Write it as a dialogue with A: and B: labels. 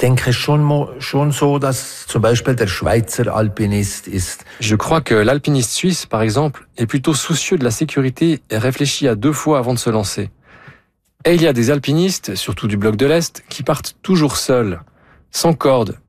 A: denke schon so, dass zum Beispiel der Schweizer Alpinist ist.
B: Je crois que l'alpiniste suisse, par exemple, est plutôt soucieux de la sécurité et réfléchit à 2 fois avant de se lancer. Et il y a des alpinistes, surtout du bloc de l'Est, qui partent toujours seuls, sans corde,